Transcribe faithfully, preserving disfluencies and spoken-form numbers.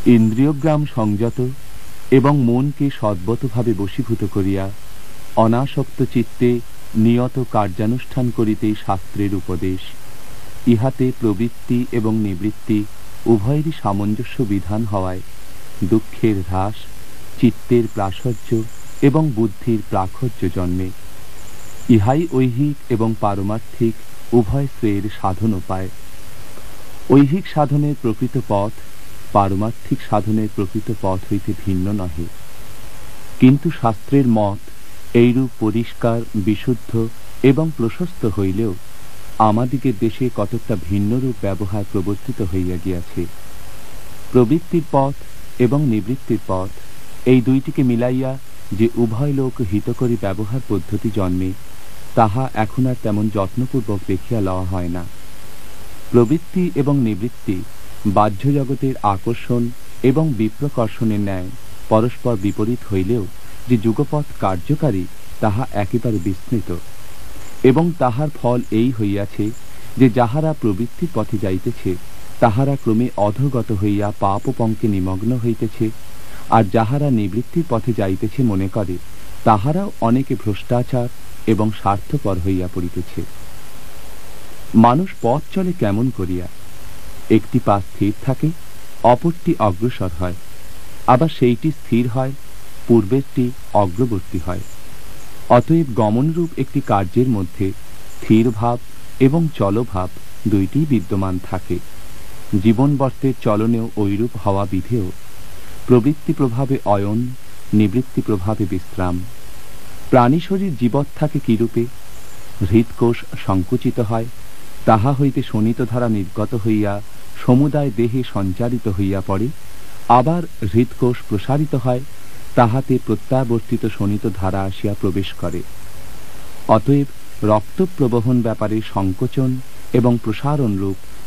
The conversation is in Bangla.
ইন্দ্রিয়গ্রাম সংযত এবং মনকে সদ্বতভাবে বশীভূত করিয়া অনাসক্ত চিত্তে নিয়ত কার্যানুষ্ঠান করিতেই শাস্ত্রের উপদেশ। ইহাতে প্রবৃত্তি এবং নিবৃত্তি উভয়েরই সামঞ্জস্য বিধান হওয়ায় দুঃখের হ্রাস, চিত্তের প্রাশর্য এবং বুদ্ধির প্রাখর্য জন্মে। ইহাই ঐহিক এবং পারমার্থিক উভয় শ্রেয়ের সাধন উপায়। ঐহিক সাধনের প্রকৃত পথ পারমার্থিক সাধনের প্রকৃত পথ হইতে ভিন্ন নহে। কিন্তু শাস্ত্রের মত এইরূপ পরিষ্কার, বিশুদ্ধ এবং প্রশস্ত হইলেও আমাদিগের দেশে কতকটা ভিন্নরূপ ব্যবহার প্রবর্তিত হইয়া গিয়াছে। প্রবৃত্তির পথ এবং নিবৃত্তির পথ এই দুইটিকে মিলাইয়া যে উভয় লোক হিতকরী ব্যবহার পদ্ধতি জন্মে, তাহা এখন আর তেমন যত্নপূর্বক দেখিয়া লওয়া হয় না। প্রবৃত্তি এবং নিবৃত্তি বাহ্য জগতের আকর্ষণ এবং বিপ্রকর্ষণের ন্যায় পরস্পর বিপরীত হইলেও যে যুগপৎ কার্যকারী, তাহা একেবারে বিস্মৃত। এবং তাহার ফল এই হইয়াছে যে যাহারা প্রবৃত্তির পথে যাইতেছে, তাহারা ক্রমে অধোগত হইয়া পাপ পঙ্কে নিমগ্ন হইতেছে, আর যাহারা নিবৃত্তির পথে যাইতেছে মনে করে, তাহারাও অনেকে ভ্রষ্টাচার এবং স্বার্থপর হইয়া পড়িতেছে। মানুষ পথ চলে কেমন করিয়া? একটি পা স্থির থাকে, অপরটি অগ্রসর হয়, আবার সেইটি স্থির হয়, পূর্বেরটি অগ্রবর্তী হয়। অতএব গমনরূপ একটি কার্যের মধ্যে স্থির ভাব এবং চলভাব দুইটি বিদ্যমান থাকে। জীবনবর্তের চলনেও ঐরূপ হওয়া বিধেয়। প্রবৃত্তি প্রভাবে অয়ন, নিবৃত্তি প্রভাবে বিশ্রাম। প্রাণী শরীর জীবৎ থাকে কিরূপে? হৃৎকোষ সংকুচিত হয়, তাহা হইতে শোণিত ধারা নির্গত হইয়া সমুদায় দেহে সঞ্চারিত হইয়া পড়ে। আবার হৃৎকোষ প্রসারিত হয়, তাহাতে প্রত্যাবর্তিত শোণিত ধারা আসিয়া প্রবেশ করে। অতএব রক্ত প্রবহন ব্যাপারে সংকোচন এবং প্রসারণ রূপ